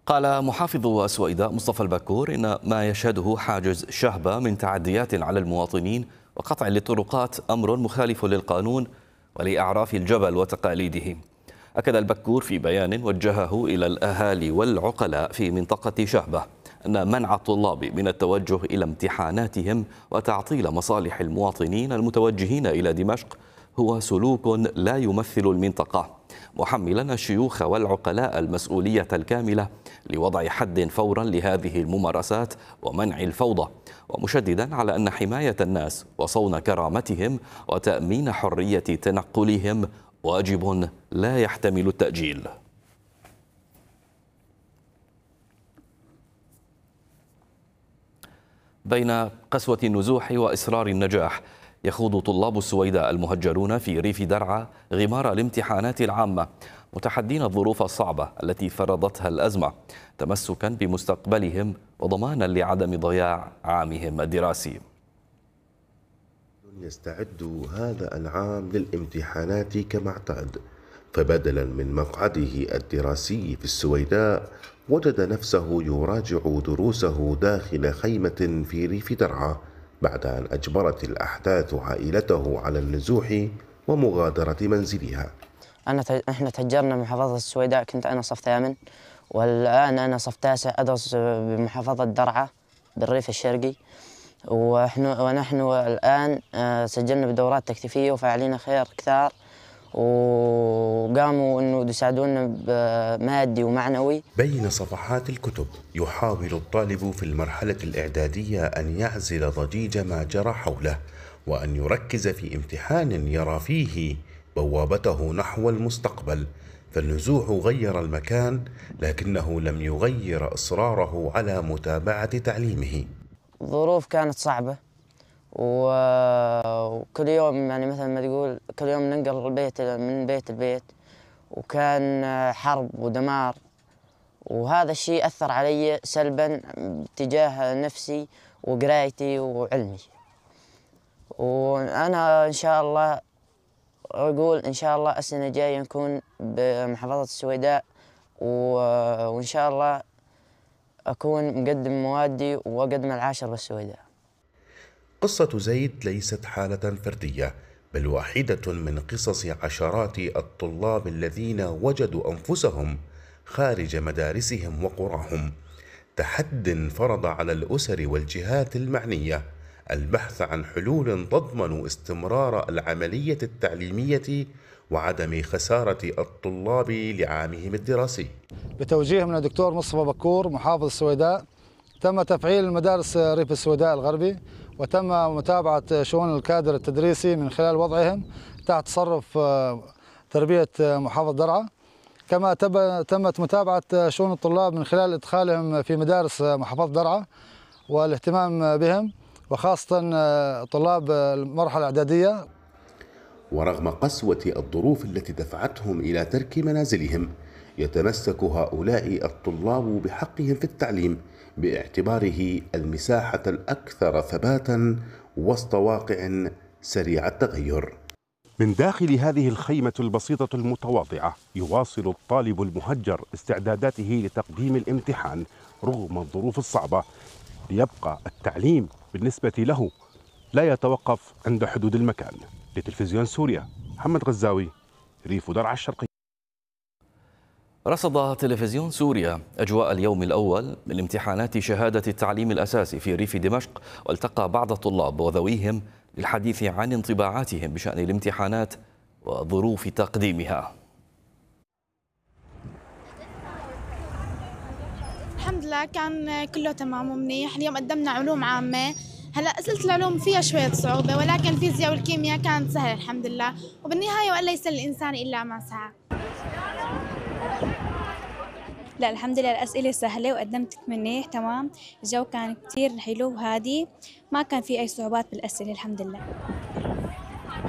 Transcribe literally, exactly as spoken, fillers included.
قال محافظ السويداء مصطفى البكور إن ما يشهده حاجز شهبة من تعديات على المواطنين وقطع للطرقات أمر مخالف للقانون ولأعراف الجبل وتقاليده. أكد البكور في بيان وجهه إلى الأهالي والعقلاء في منطقة شهبة أن منع الطلاب من التوجه إلى امتحاناتهم وتعطيل مصالح المواطنين المتوجهين إلى دمشق هو سلوك لا يمثل المنطقة، محملا الشيوخ والعقلاء المسؤولية الكاملة لوضع حد فورا لهذه الممارسات ومنع الفوضى، ومشددا على أن حماية الناس وصون كرامتهم وتأمين حرية تنقلهم واجب لا يحتمل التأجيل. بين قسوة النزوح وإصرار النجاح يخوض طلاب السويداء المهجرون في ريف درعا غمار الامتحانات العامة متحدين الظروف الصعبة التي فرضتها الأزمة تمسكا بمستقبلهم وضمانا لعدم ضياع عامهم الدراسي. يستعد هذا العام للامتحانات كما اعتاد، فبدلا من مقعده الدراسي في السويداء وجد نفسه يراجع دروسه داخل خيمة في ريف درعا بعد أن أجبرت الأحداث عائلته على النزوح ومغادرة منزلها. أنا ت... إحنا تهجرنا من محافظة السويداء، كنت أنا صف ثامن والآن أنا صف تاسع أدرس بمحافظة درعا بالريف الشرقي، ونحن ونحن الآن سجلنا بدورات تكثيفية وفاعلين خير كثار وقاموا أنه يساعدونا بمادي ومعنوي. بين صفحات الكتب يحاول الطالب في المرحلة الإعدادية أن يعزل ضجيج ما جرى حوله وأن يركز في امتحان يرى فيه بوابته نحو المستقبل، فالنزوح غير المكان لكنه لم يغير إصراره على متابعة تعليمه. الظروف كانت صعبة وكل يوم يعني مثل ما تقول كل يوم ننقل البيت من بيت لبيت، وكان حرب ودمار، وهذا الشيء أثر علي سلبا تجاه نفسي وقرايتي وعلمي. وأنا إن شاء الله أقول إن شاء الله السنة الجاية نكون بمحافظة السويداء، وإن شاء الله أكون مقدم موادي وأقدم العاشر بالسويداء. قصة زيد ليست حالة فردية، بل واحدة من قصص عشرات الطلاب الذين وجدوا أنفسهم خارج مدارسهم وقراهم. تحد فرض على الأسر والجهات المعنية البحث عن حلول تضمن استمرار العملية التعليمية وعدم خسارة الطلاب لعامهم الدراسي. بتوجيه من الدكتور مصطفى بكور محافظ السويداء تم تفعيل مدارس ريف السويداء الغربي، وتم متابعة شؤون الكادر التدريسي من خلال وضعهم تحت تصرف تربية محافظة درعا. كما تمت متابعة شؤون الطلاب من خلال إدخالهم في مدارس محافظة درعا والاهتمام بهم، وخاصة طلاب المرحلة الإعدادية. ورغم قسوة الظروف التي دفعتهم إلى ترك منازلهم، يتمسك هؤلاء الطلاب بحقهم في التعليم باعتباره المساحة الأكثر ثباتا وسط واقع سريع التغير. من داخل هذه الخيمة البسيطة المتواضعة يواصل الطالب المهجر استعداداته لتقديم الامتحان رغم الظروف الصعبة، ليبقى التعليم بالنسبة له لا يتوقف عند حدود المكان. لتلفزيون سوريا، محمد غزاوي، ريف درعا الشرقي. رصد تلفزيون سوريا أجواء اليوم الأول من امتحانات شهادة التعليم الأساسي في ريف دمشق، والتقى بعض الطلاب وذويهم للحديث عن انطباعاتهم بشأن الامتحانات وظروف تقديمها. الحمد لله كان كله تمام ومنيح. اليوم قدمنا علوم عامة، هلا أسئلة العلوم فيها شوية صعوبة، ولكن الفيزياء والكيمياء كانت سهلة الحمد لله، وبالنهاية وأن ليس للإنسان إلا ما سعى. لا الحمد لله الأسئلة سهلة وقدمت منيح تمام، الجو كان كتير حلو وهادي، ما كان في أي صعوبات بالأسئلة الحمد لله.